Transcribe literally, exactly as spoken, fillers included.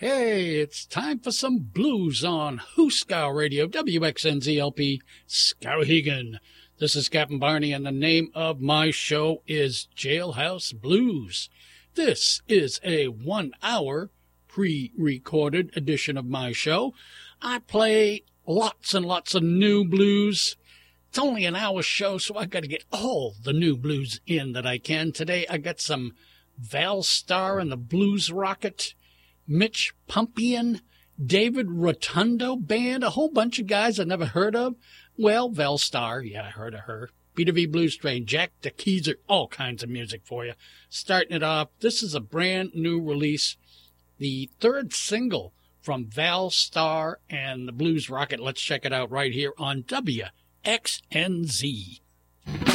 Hey, it's time for some blues on Hooskow Radio, W X N Z L P, Skowhegan. This is Captain Barney, and the name of my show is Jailhouse Blues. This is a one-hour pre-recorded edition of my show. I play lots and lots of new blues. It's only an hour show, so I got to get all the new blues in that I can. Today, I got some Val Starr and the Blues Rocket, Mitch Pumpian, David Rotundo Band, a whole bunch of guys I never heard of. Well, Val Starr, yeah, I heard of her. Peter V. Blues Train, Jack DeKeyser, all kinds of music for you. Starting it off, this is a brand new release, the third single from Val Starr and the Blues Rocket. Let's check it out right here on W X N Z.